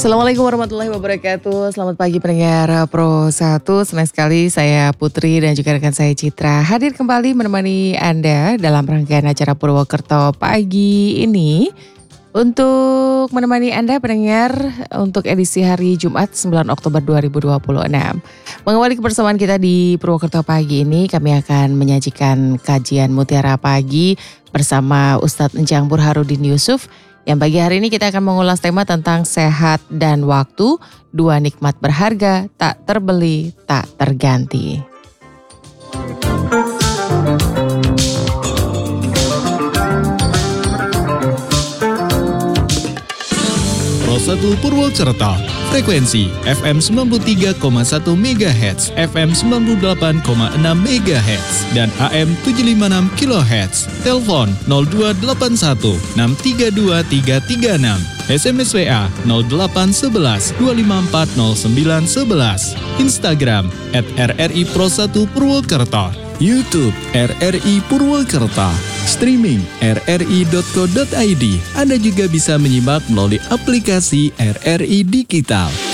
Assalamualaikum warahmatullahi wabarakatuh. Selamat pagi pendengar Pro 1. Senang sekali saya Putri dan juga rekan saya Citra hadir kembali menemani Anda dalam rangkaian acara Purwokerto pagi ini. Untuk menemani Anda pendengar untuk edisi hari Jumat 9 Oktober 2026. Mengawali kebersamaan kita di Purwokerto pagi ini, kami akan menyajikan kajian Mutiara Pagi bersama Ustadz Enjang Burhanuddin Yusuf. Yang pagi hari ini kita akan mengulas tema tentang sehat dan waktu, dua nikmat berharga, tak terbeli, tak terganti. Pro 1 Purwokerto, frekuensi FM 93,1 MHz, FM 98,6 MHz, dan AM 756 kHz. Telepon 0281 632 336. SMS WA 0811 254 0911. Instagram @RRI Pro 1 Purwokerto. YouTube RRI Purwokerto. Streaming rri.co.id. Anda juga bisa menyimak melalui aplikasi RRI Digital.